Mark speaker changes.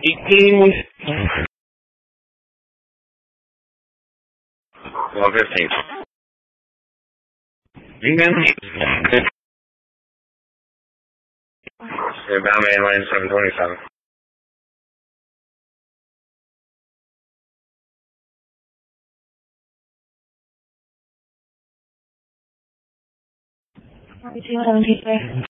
Speaker 1: 12:15. Inbound main line 727.
Speaker 2: Copy 217, sir.